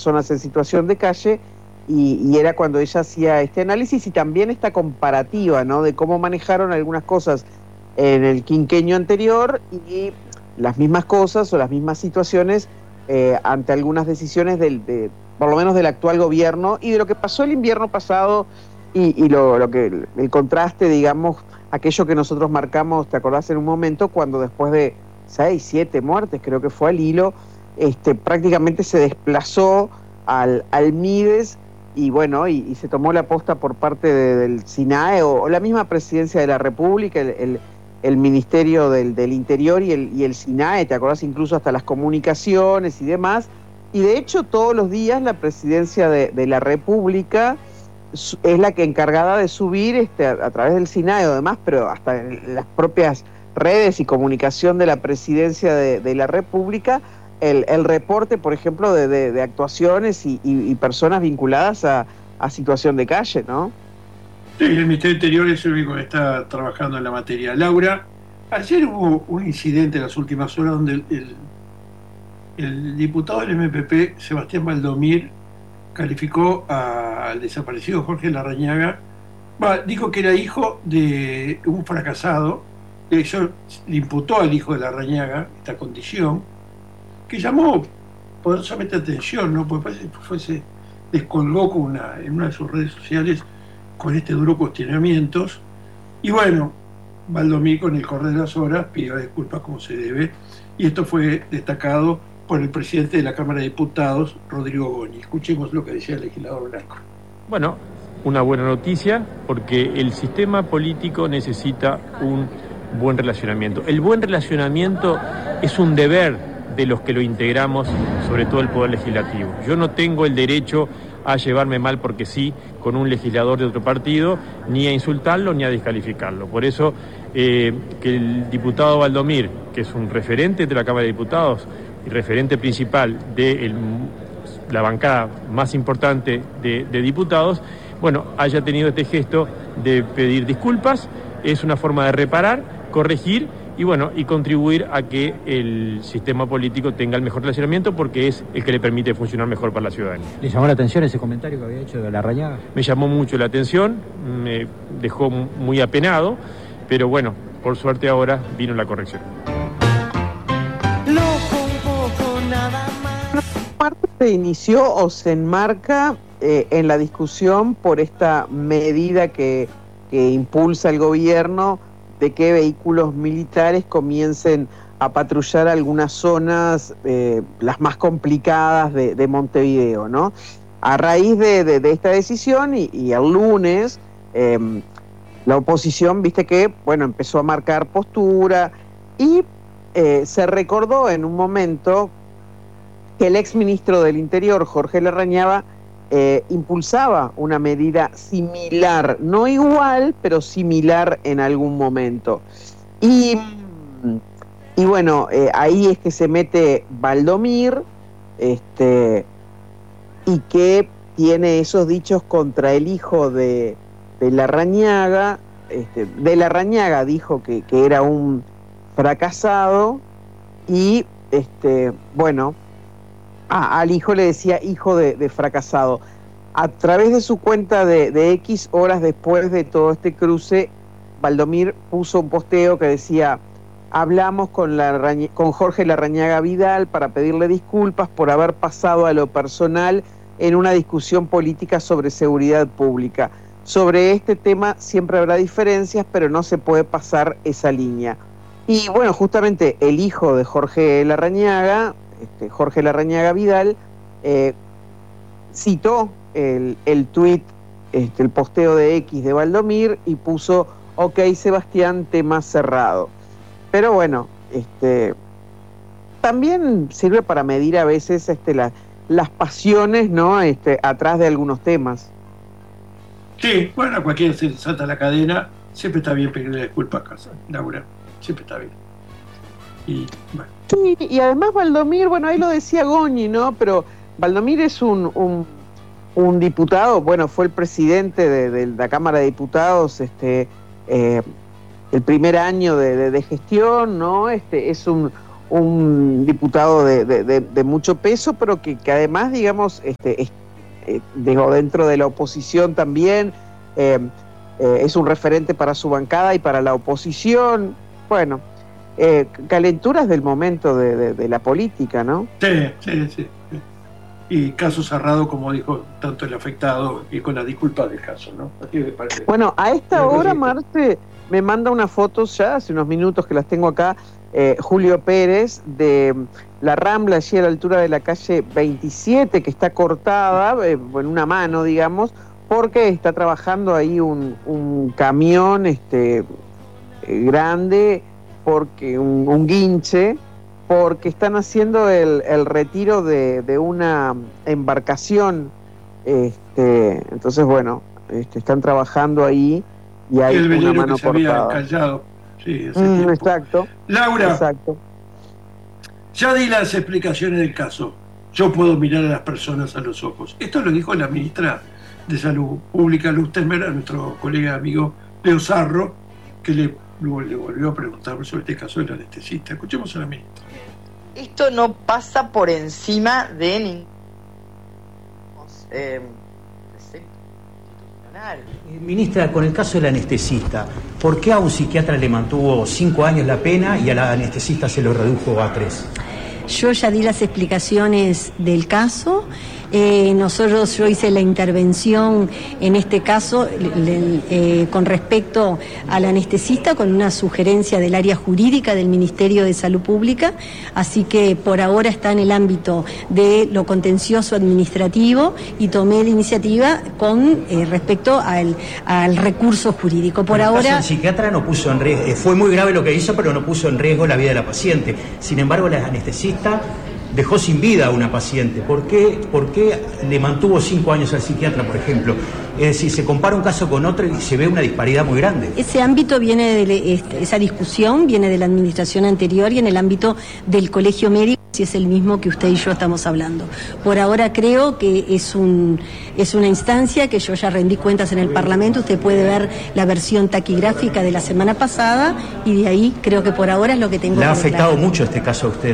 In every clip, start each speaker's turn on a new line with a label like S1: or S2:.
S1: personas en situación de calle, y era cuando ella hacía este análisis y también esta comparativa, ¿no?, de cómo manejaron algunas cosas en el quinquenio anterior y las mismas cosas o las mismas situaciones ante algunas decisiones por lo menos del actual gobierno, y de lo que pasó el invierno pasado, y lo que el contraste, digamos, aquello que nosotros marcamos, ¿te acordás en un momento? Cuando después de 6, 7 muertes, creo que fue al hilo, prácticamente se desplazó al Mides, y bueno, y se tomó la posta por parte del SINAE o la misma Presidencia de la República, el Ministerio del Interior y el SINAE, ¿te acordás? Incluso hasta las comunicaciones y demás. Y de hecho todos los días la Presidencia de la República es la que encargada de subir a través del SINAE o demás, pero hasta en las propias redes y comunicación de la Presidencia de la República, el reporte, por ejemplo, de actuaciones y personas vinculadas a situación de calle, ¿no?
S2: Sí, el Ministerio del Interior es el único que está trabajando en la materia. Laura, ayer hubo un incidente en las últimas horas donde el diputado del MPP, Sebastián Valdomir, calificó al desaparecido Jorge Larrañaga, dijo que era hijo de un fracasado, eso le imputó al hijo de Larrañaga esta condición, que llamó poderosamente atención, ¿no? Porque se descolgó en una de sus redes sociales con este duro cuestionamientos, y bueno, Valdomir, con el correr de las horas, pidió disculpas como se debe, y esto fue destacado por el presidente de la Cámara de Diputados, Rodrigo Goñi. Escuchemos lo que decía el legislador Blanco.
S3: Bueno, una buena noticia, porque el sistema político necesita un buen relacionamiento. El buen relacionamiento es un deber de los que lo integramos, sobre todo el Poder Legislativo. Yo no tengo el derecho a llevarme mal porque sí con un legislador de otro partido, ni a insultarlo ni a descalificarlo. Por eso que el diputado Valdomir, que es un referente de la Cámara de Diputados y referente principal de la bancada más importante de diputados, bueno, haya tenido este gesto de pedir disculpas, es una forma de reparar, corregir y bueno, y contribuir a que el sistema político tenga el mejor relacionamiento, porque es el que le permite funcionar mejor para la ciudadanía.
S4: ¿Le llamó la atención ese comentario que había hecho de Larrañaga?
S3: Me llamó mucho la atención, me dejó muy apenado, pero bueno, por suerte ahora vino la corrección.
S1: Se inició o se enmarca en la discusión por esta medida que impulsa el gobierno de que vehículos militares comiencen a patrullar algunas zonas, las más complicadas de Montevideo, ¿no? A raíz de esta decisión y el lunes, la oposición, viste que, bueno, empezó a marcar postura y se recordó en un momento que el exministro del Interior, Jorge Larrañaga, impulsaba una medida similar, no igual, pero similar en algún momento. Y bueno, ahí es que se mete Valdomir, y que tiene esos dichos contra el hijo de Larrañaga. De Larrañaga dijo que era un fracasado, y bueno, al hijo le decía hijo de fracasado. A través de su cuenta de X, horas después de todo este cruce, Valdomir puso un posteo que decía: hablamos con Jorge Larrañaga Vidal para pedirle disculpas por haber pasado a lo personal en una discusión política sobre seguridad pública. Sobre este tema siempre habrá diferencias, pero no se puede pasar esa línea. Y bueno, justamente el hijo de Jorge Larrañaga, Jorge Larrañaga Vidal, citó el tuit, el posteo de X de Valdomir, y puso: ok, Sebastián, tema cerrado. Pero bueno, también sirve para medir a veces las pasiones, ¿no? Atrás de algunos temas.
S2: Sí, bueno, a cualquiera se salta la cadena, siempre está bien pedirle disculpas a casa, Laura, siempre está bien. Y bueno.
S1: Sí, y además Valdomir, bueno, ahí lo decía Goñi, ¿no? Pero Valdomir es un diputado, bueno, fue el presidente de la Cámara de Diputados, el primer año de gestión, ¿no? Es un un diputado de mucho peso, pero que además, digamos, digo, dentro de la oposición también es un referente para su bancada y para la oposición. Bueno, calenturas del momento de la política, ¿no?
S2: Sí. Y caso cerrado, como dijo tanto el afectado, y con la disculpa del caso, ¿no? Así me parece.
S1: Bueno, a esta hora, Marce, me manda unas fotos ya, hace unos minutos que las tengo acá, Julio Pérez, de la Rambla, allí a la altura de la calle 27, que está cortada, en una mano, digamos, porque está trabajando ahí un camión grande, porque un guinche, porque están haciendo el retiro de una embarcación, entonces bueno, están trabajando ahí y hay
S2: el
S1: una mano
S2: que se había
S1: cortada.
S2: callado. Sí,
S1: exacto.
S2: Laura,
S1: exacto.
S2: Ya di las explicaciones del caso. Yo puedo mirar a las personas a los ojos. Esto lo dijo la ministra de Salud Pública, Lustenberg, a nuestro colega amigo Leo Sarro, que le volvió a preguntar sobre este caso del anestesista. Escuchemos a la ministra.
S5: Esto no pasa por encima de ningún precepto institucional.
S4: Ministra, con el caso del anestesista, ¿por qué a un psiquiatra le mantuvo 5 años la pena y al anestesista se lo redujo a 3?
S6: Yo ya di las explicaciones del caso. Yo hice la intervención en este caso con respecto al anestesista con una sugerencia del área jurídica del Ministerio de Salud Pública, así que por ahora está en el ámbito de lo contencioso administrativo y tomé la iniciativa con respecto al recurso jurídico. Por ahora,
S4: el psiquiatra no puso en riesgo, fue muy grave lo que hizo, pero no puso en riesgo la vida de la paciente. Sin embargo, la anestesista dejó sin vida a una paciente. ¿Por qué le mantuvo 5 años al psiquiatra, por ejemplo? Es decir, se compara un caso con otro y se ve una disparidad muy grande.
S6: Ese ámbito viene esa discusión viene de la administración anterior y en el ámbito del colegio médico, si es el mismo que usted y yo estamos hablando. Por ahora creo que es una instancia que yo ya rendí cuentas en el Parlamento. Usted puede ver la versión taquigráfica de la semana pasada y de ahí creo que por ahora es lo que tengo.
S4: ¿Le ha
S6: que
S4: afectado
S6: hablar.
S4: mucho este caso a usted?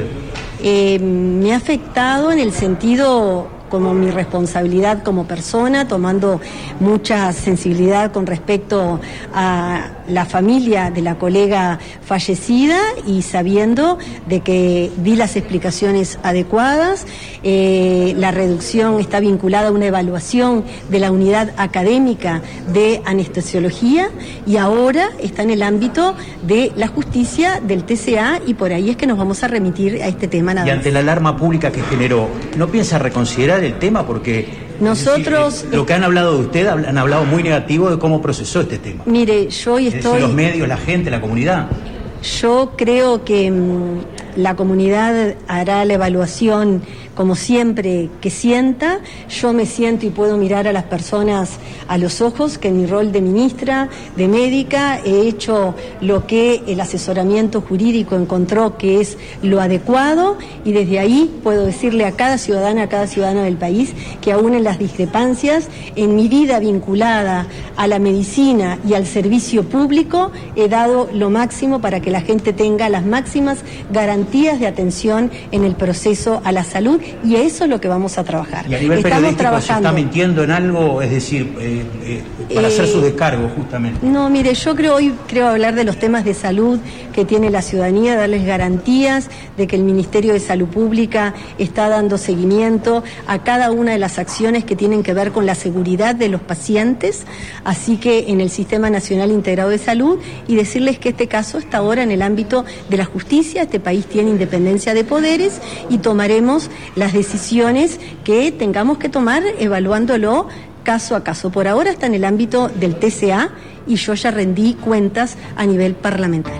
S6: Me ha afectado en el sentido como mi responsabilidad como persona, tomando mucha sensibilidad con respecto a la familia de la colega fallecida y sabiendo de que di las explicaciones adecuadas. La reducción está vinculada a una evaluación de la unidad académica de anestesiología y ahora está en el ámbito de la justicia del TCA y por ahí es que nos vamos a remitir a este tema nada
S4: Y
S6: más.
S4: ante la alarma pública que generó, ¿no piensa reconsiderar el tema? Porque
S6: nosotros
S4: lo que han hablado de usted, han hablado muy negativo de cómo procesó este tema.
S6: Mire, yo hoy estoy...
S4: Los medios, la gente, la comunidad.
S6: Yo creo que la comunidad hará la evaluación como siempre que sienta. Yo me siento y puedo mirar a las personas a los ojos, que en mi rol de ministra, de médica, he hecho lo que el asesoramiento jurídico encontró que es lo adecuado y desde ahí puedo decirle a cada ciudadana del país que aún en las discrepancias, en mi vida vinculada a la medicina y al servicio público, he dado lo máximo para que la gente tenga las máximas garantías de atención en el proceso a la salud y eso es lo que vamos a trabajar.
S4: Y a nivel periodístico se está mintiendo en algo, es decir, para hacer su descargo justamente.
S6: No, mire, yo creo hablar de los temas de salud que tiene la ciudadanía, darles garantías de que el Ministerio de Salud Pública está dando seguimiento a cada una de las acciones que tienen que ver con la seguridad de los pacientes, así que en el Sistema Nacional Integrado de Salud, y decirles que este caso está ahora en el ámbito de la justicia. Este país tiene independencia de poderes y tomaremos las decisiones que tengamos que tomar evaluándolo caso a caso. Por ahora está en el ámbito del TCA y yo ya rendí cuentas a nivel parlamentario.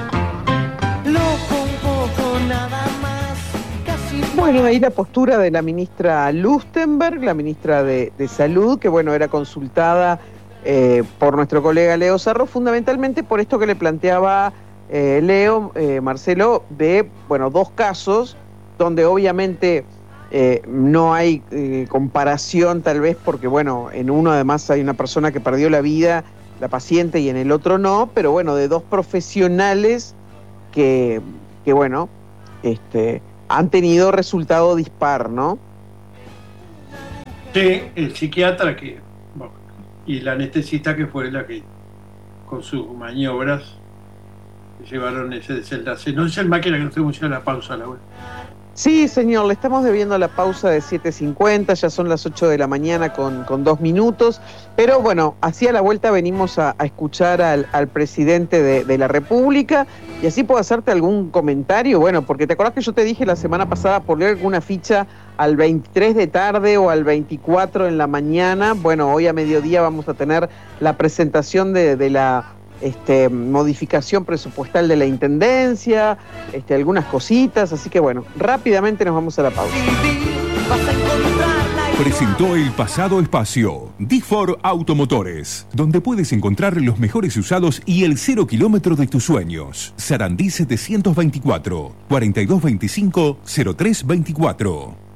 S1: Bueno, ahí la postura de la ministra Lustenberg, la ministra de Salud, que bueno, era consultada por nuestro colega Leo Sarro, fundamentalmente por esto que le planteaba Marcelo, de, bueno, 2 casos donde obviamente no hay comparación tal vez porque, bueno, en uno además hay una persona que perdió la vida, la paciente, y en el otro no, pero bueno, de 2 profesionales que bueno, han tenido resultado dispar, ¿no?
S2: Sí, el psiquiatra y la anestesista que fue la que con sus maniobras llevaron ese desenlace. No es el máquina que nos tenemos ya la pausa, Laura.
S1: Sí, señor, le estamos debiendo la pausa de 7:50, ya son las 8 de la mañana con 2 minutos, pero bueno, hacia la vuelta venimos a escuchar al presidente de la República, y así puedo hacerte algún comentario, bueno, porque te acordás que yo te dije la semana pasada por leer alguna ficha al 23 de tarde o al 24 en la mañana. Bueno, hoy a mediodía vamos a tener la presentación de la modificación presupuestal de la Intendencia, algunas cositas, así que bueno, rápidamente nos vamos a la pausa.
S7: Presentó el pasado espacio D4 Automotores, donde puedes encontrar los mejores usados y el 0 kilómetro de tus sueños. Sarandí 724 4225 0324.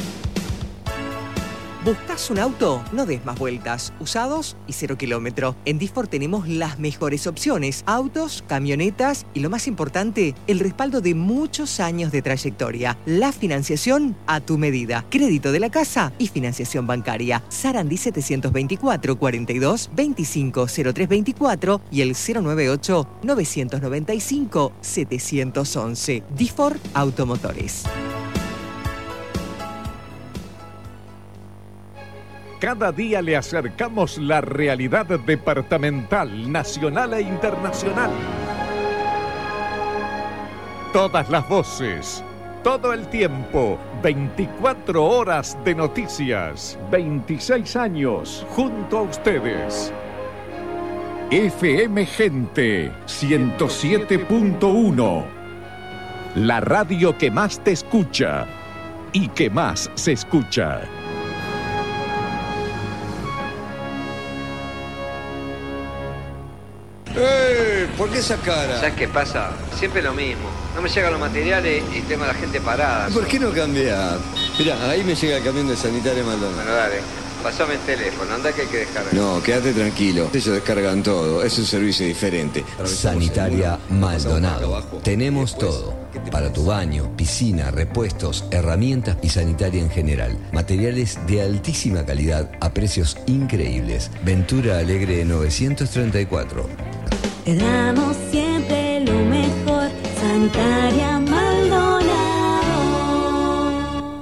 S8: ¿Buscas un auto? No des más vueltas. Usados y 0 kilómetro. En D4 tenemos las mejores opciones. Autos, camionetas y lo más importante, el respaldo de muchos años de trayectoria. La financiación a tu medida. Crédito de la casa y financiación bancaria. Sarandí 724 42 25 0324 y el 098 995 711. D4 Automotores.
S9: Cada día le acercamos la realidad departamental, nacional e internacional. Todas las voces, todo el tiempo, 24 horas de noticias, 26 años junto a ustedes. FM Gente 107.1, la radio que más te escucha y que más se escucha.
S10: ¿Por qué esa cara?
S11: ¿Sabes qué pasa? Siempre lo mismo. No me llegan los materiales y tengo a la gente parada.
S10: ¿Por qué no cambiar? Mirá, ahí me llega el camión de Sanitaria Maldonado.
S11: Bueno, dale. Pasame el teléfono. Anda que hay que descargar.
S10: No, quédate tranquilo. Ellos descargan todo. Es un servicio diferente.
S12: Sanitaria Maldonado. Tenemos todo. Para tu baño, piscina, repuestos, herramientas y sanitaria en general. Materiales de altísima calidad a precios increíbles. Ventura Alegre 934.
S13: Te damos siempre lo mejor, Sanitaria Maldonado.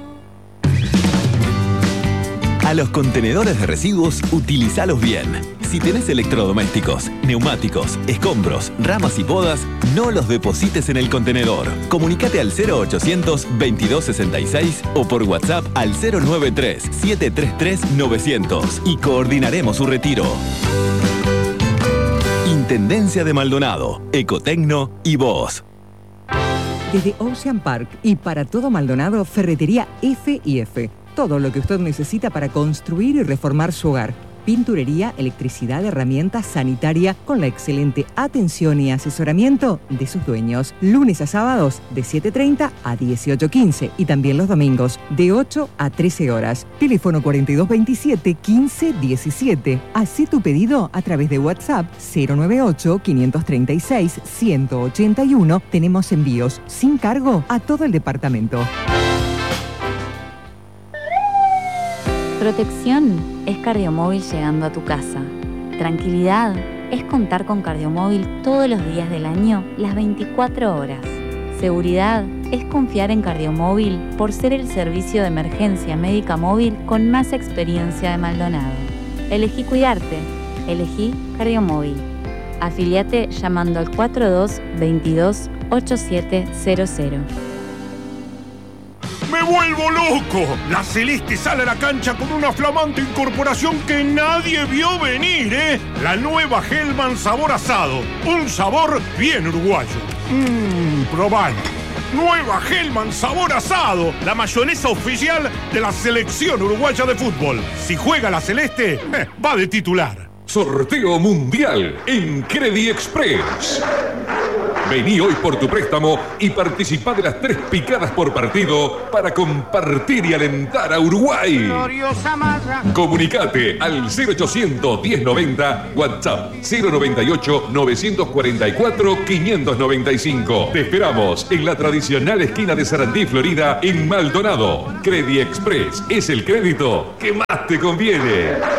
S14: A los contenedores de residuos, utilízalos bien. Si tenés electrodomésticos, neumáticos, escombros, ramas y podas, no los deposites en el contenedor. Comunicate al 0800 2266 o por WhatsApp al 093 733 900 y coordinaremos su retiro. Intendencia de Maldonado, Ecotecno y vos.
S8: Desde Ocean Park y para todo Maldonado, Ferretería F&F. Todo lo que usted necesita para construir y reformar su hogar. Pinturería, electricidad, herramientas, sanitaria, con la excelente atención y asesoramiento de sus dueños. Lunes a sábados de 7:30 a 18:15 y también los domingos de 8 a 13 horas. Teléfono 4227-1517. Hacé tu pedido a través de WhatsApp 098-536-181. Tenemos envíos sin cargo a todo el departamento.
S15: Protección es Cardiomóvil llegando a tu casa. Tranquilidad es contar con Cardiomóvil todos los días del año, las 24 horas. Seguridad es confiar en Cardiomóvil por ser el servicio de emergencia médica móvil con más experiencia de Maldonado. Elegí cuidarte. Elegí Cardiomóvil. Afiliate llamando al 4222-8700.
S16: ¡Me vuelvo loco! La Celeste sale a la cancha con una flamante incorporación que nadie vio venir, ¿eh? La nueva Hellman sabor asado. Un sabor bien uruguayo. Probalo. Nueva Hellman sabor asado. La mayonesa oficial de la selección uruguaya de fútbol. Si juega la Celeste, va de titular.
S9: Sorteo mundial en Credit Express.
S7: Vení hoy por tu préstamo y participá de las 3 picadas por partido para compartir y alentar a Uruguay. Comunicate al 0800 1090, WhatsApp 098 944 595. Te esperamos en la tradicional esquina de Sarandí, Florida, en Maldonado. Credit Express es el crédito que más te conviene.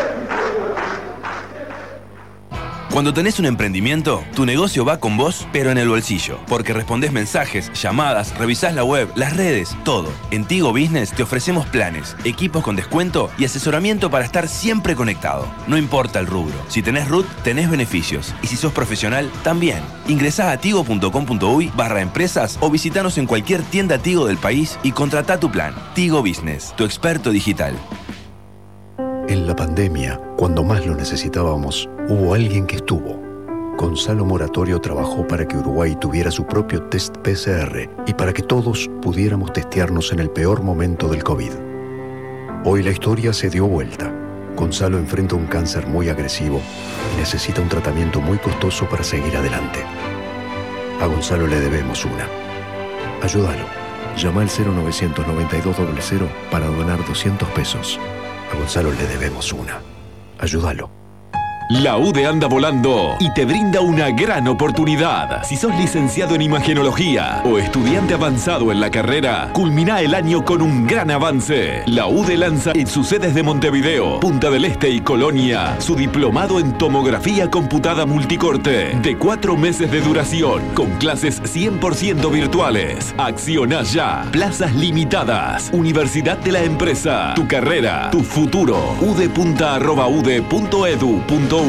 S17: Cuando tenés un emprendimiento, tu negocio va con vos, pero en el bolsillo. Porque respondés mensajes, llamadas, revisás la web, las redes, todo. En Tigo Business te ofrecemos planes, equipos con descuento y asesoramiento para estar siempre conectado. No importa el rubro. Si tenés RUT, tenés beneficios. Y si sos profesional, también. Ingresá a tigo.com.uy/empresas o visitanos en cualquier tienda Tigo del país y contratá tu plan. Tigo Business, tu experto digital.
S18: En la pandemia, cuando más lo necesitábamos, hubo alguien que estuvo. Gonzalo Moratorio trabajó para que Uruguay tuviera su propio test PCR y para que todos pudiéramos testearnos en el peor momento del COVID. Hoy la historia se dio vuelta. Gonzalo enfrenta un cáncer muy agresivo y necesita un tratamiento muy costoso para seguir adelante. A Gonzalo le debemos una. Ayúdalo. Llama al 0900-9200 para donar 200 pesos. A Gonzalo le debemos una. Ayúdalo.
S14: La UDE anda volando y te brinda una gran oportunidad. Si sos licenciado en imagenología o estudiante avanzado en la carrera, culmina el año con un gran avance. La UDE lanza en sus sedes de Montevideo, Punta del Este y Colonia su diplomado en tomografía computada multicorte de 4 meses de duración con clases 100% virtuales. Acciona ya. Plazas limitadas. Universidad de la Empresa. Tu carrera, tu futuro. udepunta@ude.edu.uy.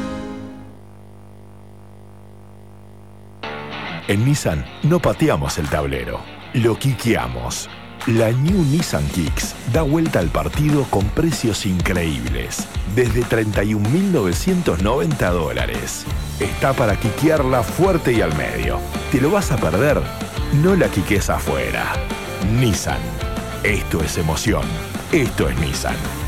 S19: En Nissan no pateamos el tablero, lo quiqueamos. La New Nissan Kicks da vuelta al partido con precios increíbles, desde $31.990. Está para quiquearla fuerte y al medio. ¿Te lo vas a perder? No la quiques afuera. Nissan. Esto es emoción. Esto es Nissan.